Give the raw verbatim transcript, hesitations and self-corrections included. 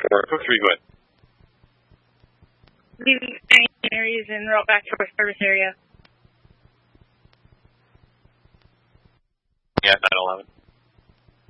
four, four three, go ahead. Leaving areas and route back to our service area. Yeah, nine eleven.